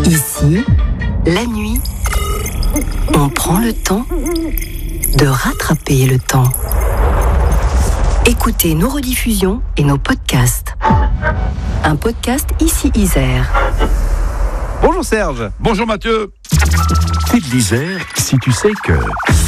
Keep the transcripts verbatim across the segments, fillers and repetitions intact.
Ici, la nuit, on prend le temps de rattraper le temps. Écoutez nos rediffusions et nos podcasts. Un podcast Ici Isère. Bonjour Serge. Bonjour Mathieu. T'es de l'Isère si tu sais que...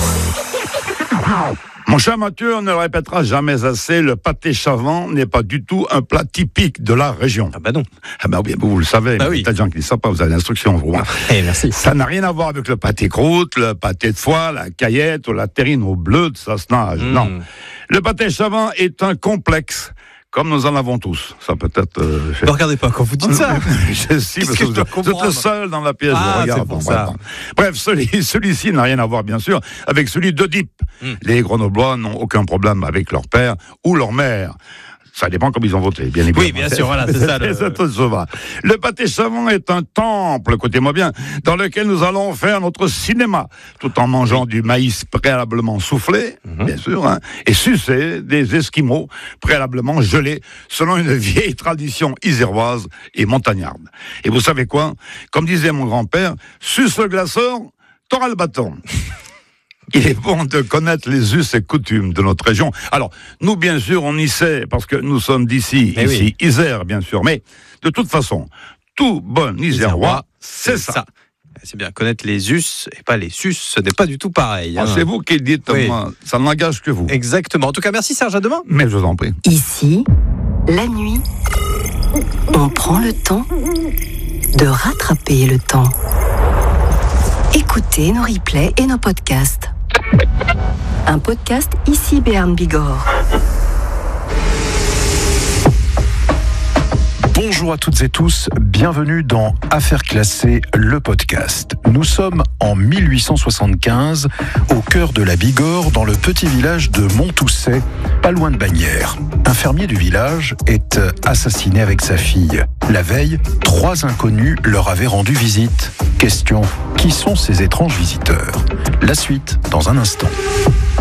Mon cher Mathieu, on ne le répétera jamais assez, le pâté chavant n'est pas du tout un plat typique de la région. Ah bah non. Ah bah oui, vous le savez, bah mais oui. il y a des gens qui ne savent pas, vous avez l'instruction, vous. Hein. Eh, merci. Ça n'a rien à voir avec le pâté croûte, le pâté de foie, la caillette ou la terrine au bleu de Sassenage. Mmh. Non. Le pâté chavant est un complexe. Comme nous en avons tous. Ça peut-être... Euh, ne regardez pas quand vous dites ça. je sais, parce que, que je vous êtes le seul dans la pièce. Ah, je regarde. c'est pour Bon, ça. Bref, bref celui, celui-ci n'a rien à voir, bien sûr, avec celui d'Oedipe. Mm. Les Grenoblois n'ont aucun problème avec leur père ou leur mère. Ça dépend comme ils ont voté, bien évidemment. Oui, bien sûr, voilà, c'est ça. Le... le pâté chavant est un temple, écoutez-moi bien, dans lequel nous allons faire notre cinéma, tout en mangeant oui. du maïs préalablement soufflé, mm-hmm. bien sûr, hein, et sucer des esquimaux préalablement gelés, selon une vieille tradition iséroise et montagnarde. Et vous savez quoi ? Comme disait mon grand-père, suce le glaçeur, t'auras le bâton. Il est bon de connaître les us et coutumes de notre région. Alors, nous, bien sûr, on y sait, parce que nous sommes d'ici, mais ici, oui. Isère, bien sûr. Mais, de toute façon, tout bon Isérois, c'est, c'est ça. ça. C'est bien, connaître les us et pas les sus, ce n'est pas du tout pareil. Hein. Ah, c'est vous qui dites, oui. moi, ça n'engage que vous. Exactement. En tout cas, merci Serge, à demain. Mais je vous en prie. Ici, la nuit, on prend le temps de rattraper le temps. Écoutez nos replays et nos podcasts. Un podcast Ici Béarn Bigorre. Bonjour à toutes et tous, bienvenue dans Affaires classées, le podcast. Nous sommes en mille huit cent soixante-quinze, au cœur de la Bigorre, dans le petit village de Montousset, pas loin de Bagnères. Un fermier du village est assassiné avec sa fille. La veille, trois inconnus leur avaient rendu visite. Question, qui sont ces étranges visiteurs ? La suite, dans un instant.